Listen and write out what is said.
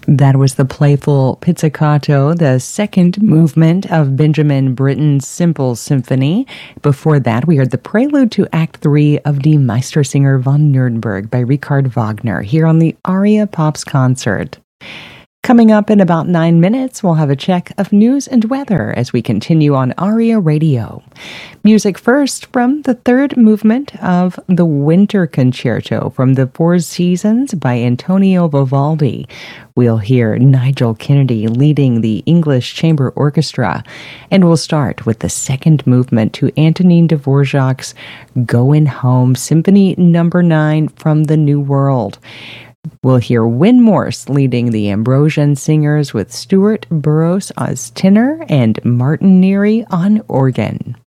That was the playful pizzicato, the second movement of Benjamin Britten's Simple Symphony. Before that, we heard the prelude to Act 3 of Die Meistersinger von Nürnberg by Richard Wagner here on the Aria Pops concert. Coming up in about 9 minutes, we'll have a check of news and weather as we continue on Aria Radio. Music first from the third movement of the Winter Concerto from the Four Seasons by Antonio Vivaldi. We'll hear Nigel Kennedy leading the English Chamber Orchestra, and we'll start with the second movement to Antonin Dvorak's Goin' Home, Symphony No. 9 from the New World. We'll hear Win Morse leading the Ambrosian Singers with Stuart Burrows as tenor and Martin Neary on organ.